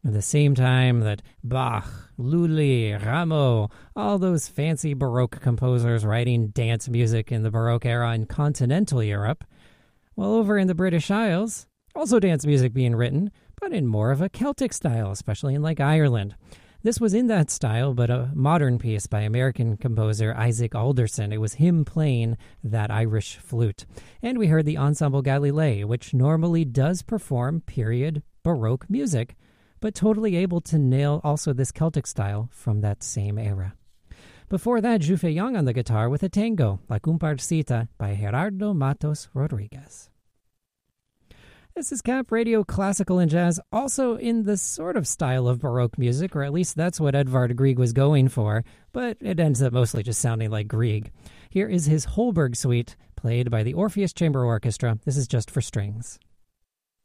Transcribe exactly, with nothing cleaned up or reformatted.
At the same time that Bach, Lully, Rameau, all those fancy Baroque composers writing dance music in the Baroque era in continental Europe, while over in the British Isles, also dance music being written, but in more of a Celtic style, especially in like Ireland. This was in that style, but a modern piece by American composer Isaac Alderson. It was him playing that Irish flute. And we heard the Ensemble Galilei, which normally does perform period Baroque music, but totally able to nail also this Celtic style from that same era. Before that, Zhufe Yang on the guitar with a tango, La Comparsita by Gerardo Matos Rodriguez. This is Cap Radio Classical and Jazz, also in the sort of style of Baroque music, or at least that's what Edvard Grieg was going for, but it ends up mostly just sounding like Grieg. Here is his Holberg Suite, played by the Orpheus Chamber Orchestra. This is just for strings.